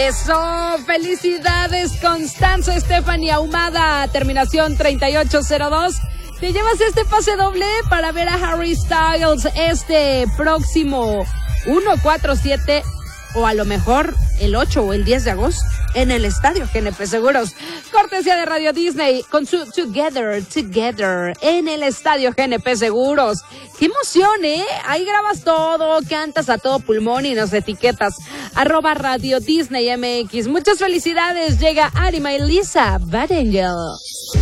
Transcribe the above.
Eso, felicidades Constanzo Stephanie Ahumada, terminación 3802. Te llevas este pase doble para ver a Harry Styles este próximo 1, 4, 7 o a lo mejor el 8 o el 10 de agosto en el Estadio GNP Seguros. Cortesía de Radio Disney con su Together en el Estadio GNP Seguros. ¡Qué emoción, eh! Ahí grabas todo, cantas a todo pulmón y nos etiquetas @Radio Disney MX. Muchas felicidades. Llega Arima y Lisa Bad Angel.